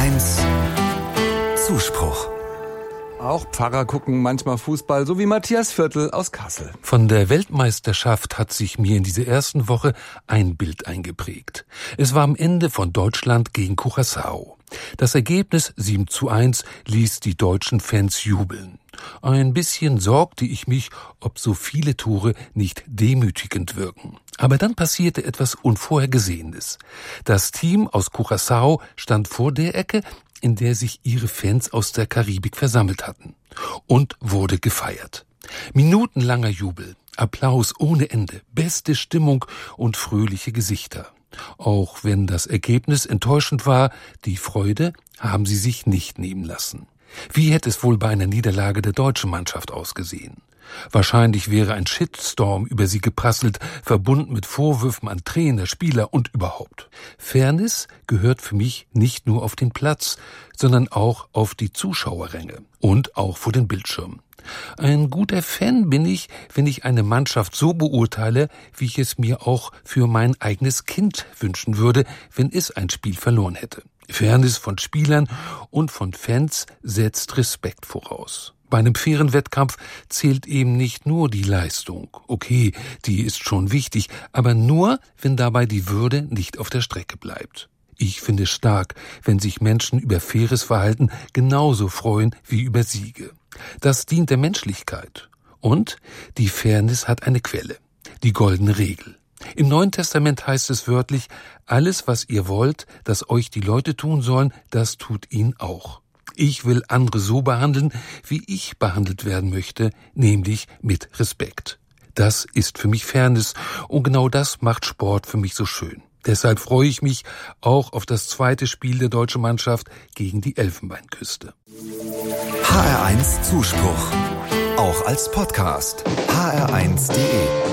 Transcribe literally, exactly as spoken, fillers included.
eins Zuspruch. Auch Pfarrer gucken manchmal Fußball, so wie Matthias Viertel aus Kassel. Von der Weltmeisterschaft hat sich mir in dieser ersten Woche ein Bild eingeprägt. Es war am Ende von Deutschland gegen Curaçao. Das Ergebnis sieben zu eins ließ die deutschen Fans jubeln. Ein bisschen sorgte ich mich, ob so viele Tore nicht demütigend wirken. Aber dann passierte etwas Unvorhergesehenes. Das Team aus Curaçao stand vor der Ecke, in der sich ihre Fans aus der Karibik versammelt hatten, und wurde gefeiert. Minutenlanger Jubel, Applaus ohne Ende, beste Stimmung und fröhliche Gesichter. Auch wenn das Ergebnis enttäuschend war, die Freude haben sie sich nicht nehmen lassen. Wie hätte es wohl bei einer Niederlage der deutschen Mannschaft ausgesehen? Wahrscheinlich wäre ein Shitstorm über sie geprasselt, verbunden mit Vorwürfen an Trainer, Spieler und überhaupt. Fairness gehört für mich nicht nur auf den Platz, sondern auch auf die Zuschauerränge und auch vor den Bildschirmen. Ein guter Fan bin ich, wenn ich eine Mannschaft so beurteile, wie ich es mir auch für mein eigenes Kind wünschen würde, wenn es ein Spiel verloren hätte. Fairness von Spielern und von Fans setzt Respekt voraus. Bei einem fairen Wettkampf zählt eben nicht nur die Leistung. Okay, die ist schon wichtig, aber nur, wenn dabei die Würde nicht auf der Strecke bleibt. Ich finde es stark, wenn sich Menschen über faires Verhalten genauso freuen wie über Siege. Das dient der Menschlichkeit. Und die Fairness hat eine Quelle, die goldene Regel. Im Neuen Testament heißt es wörtlich, alles, was ihr wollt, dass euch die Leute tun sollen, das tut ihnen auch. Ich will andere so behandeln, wie ich behandelt werden möchte, nämlich mit Respekt. Das ist für mich Fairness und genau das macht Sport für mich so schön. Deshalb freue ich mich auch auf das zweite Spiel der deutschen Mannschaft gegen die Elfenbeinküste. H R eins Zuspruch. Auch als Podcast. H R eins punkt de